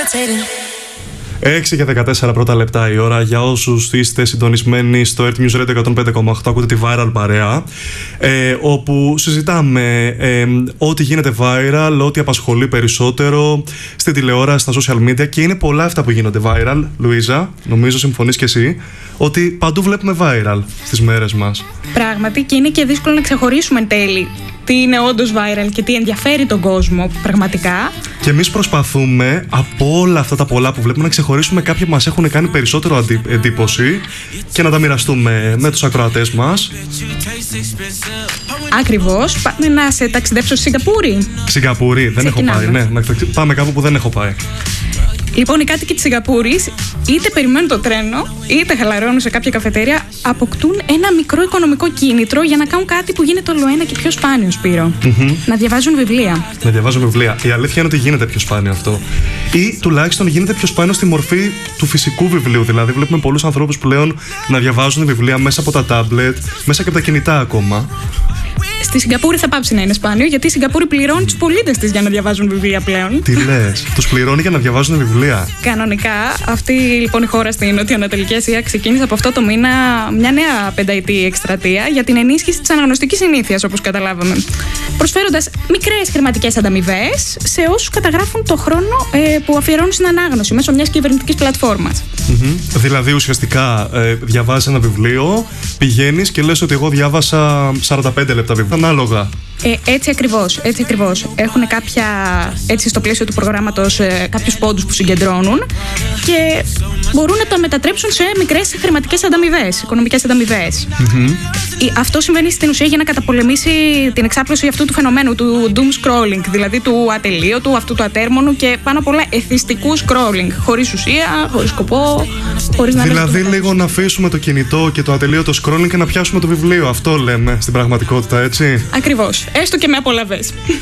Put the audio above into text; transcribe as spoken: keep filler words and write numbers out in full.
έξι και δεκατέσσερα πρώτα λεπτά η ώρα. Για όσους είστε συντονισμένοι στο Earth News Radio εκατόν πέντε κόμμα οκτώ, ακούτε τη Viral Παρέα, ε, όπου συζητάμε ε, ό,τι γίνεται viral, ό,τι απασχολεί περισσότερο στην τηλεόραση, στα social media, και είναι πολλά αυτά που γίνονται viral. Λουίζα, νομίζω συμφωνείς και εσύ ότι παντού βλέπουμε viral στις μέρες μας. Πράγματι, και είναι και δύσκολο να ξεχωρίσουμε εν τέλει τι είναι όντως viral και τι ενδιαφέρει τον κόσμο πραγματικά. Και εμείς προσπαθούμε από όλα αυτά τα πολλά που βλέπουμε να ξεχωρίσουμε κάποια που μας έχουν κάνει περισσότερο εντύπωση και να τα μοιραστούμε με τους ακροατές μας. Ακριβώς. Πάμε να σε ταξιδέψω στη Σιγκαπούρη. Σιγκαπούρη, δεν Ξεκινάμε. έχω πάει. Ναι, να πάμε κάπου που δεν έχω πάει. Λοιπόν, οι κάτοικοι της Σιγκαπούρης είτε περιμένουν το τρένο, είτε χαλαρώνουν σε κάποια καφετέρια, αποκτούν ένα μικρό οικονομικό κίνητρο για να κάνουν κάτι που γίνεται όλο ένα και πιο σπάνιο, Σπύρο. Mm-hmm. Να διαβάζουν βιβλία. Να διαβάζουν βιβλία. Η αλήθεια είναι ότι γίνεται πιο σπάνιο αυτό. Ή τουλάχιστον γίνεται πιο σπάνιο στη μορφή του φυσικού βιβλίου. Δηλαδή, βλέπουμε πολλούς ανθρώπους πλέον να διαβάζουν βιβλία μέσα από τα τάμπλετ, μέσα και από τα κινητά ακόμα. Στη Σιγκαπούρη θα πάψει να είναι σπάνιο, γιατί η Σιγκαπούρη πληρώνει τους πολίτες της για να διαβάζουν βιβλία πλέον. Τι λες, τους πληρώνει για να διαβάζουν βιβλία? Κανονικά. Αυτή λοιπόν η χώρα στην Νοτιοανατολική Ασία ξεκίνησε από αυτό το μήνα μια νέα πενταετή εκστρατεία για την ενίσχυση της αναγνωστικής συνήθειας, όπως καταλάβαμε. Προσφέροντας μικρές χρηματικές ανταμοιβές σε όσους καταγράφουν το χρόνο ε, που αφιερώνουν στην ανάγνωση μέσω μιας κυβερνητικής πλατφόρμας. Mm-hmm. Δηλαδή, ουσιαστικά ε, διαβάζεις ένα βιβλίο, πηγαίνεις και λες ότι εγώ διάβασα σαράντα πέντε λεπτά βιβλίο. Ανάλογα. Ε, έτσι ακριβώς, έτσι ακριβώς. Έχουν κάποια, έτσι στο πλαίσιο του προγράμματος, ε, κάποιους πόντους που συγκεντρώνουν και μπορούν να τα μετατρέψουν σε μικρές χρηματικές ανταμοιβές, οικονομικές ανταμοιβές. Mm-hmm. Αυτό συμβαίνει στην ουσία για να καταπολεμήσει την εξάπλωση αυτού του φαινομένου, του doom scrolling, δηλαδή του ατελείωτου, αυτού του ατέρμονου και πάνω απ' όλα εθιστικού scrolling, χωρίς ουσία, χωρίς σκοπό, χωρίς να... Δηλαδή λίγο να αφήσουμε το κινητό και το ατελείωτο scrolling και να πιάσουμε το βιβλίο. Αυτό λέμε στην πραγματικότητα, έτσι. Ακριβώς. Έστω και με απολαβές.